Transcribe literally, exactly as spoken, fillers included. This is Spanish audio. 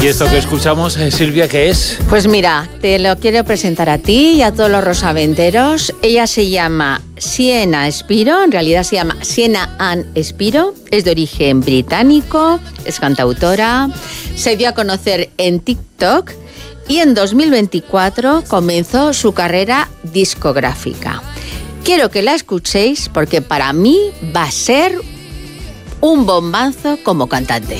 ¿Y esto que escuchamos, eh, Silvia, qué es? Pues mira, te lo quiero presentar a ti y a todos los rosaventeros. Ella se llama Sienna Spiro, en realidad se llama Sienna Ann Spiro, es de origen británico, es cantautora, se dio a conocer en TikTok y en dos mil veinticuatro comenzó su carrera discográfica. Quiero que la escuchéis porque para mí va a ser un bombazo como cantante.